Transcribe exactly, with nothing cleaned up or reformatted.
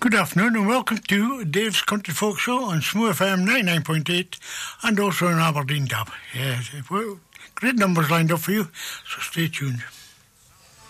Good afternoon and welcome to Dave's Country Folk Show on Smo F M ninety-nine point eight and also on Aberdeen Dub. Yeah, great numbers lined up for you, so stay tuned.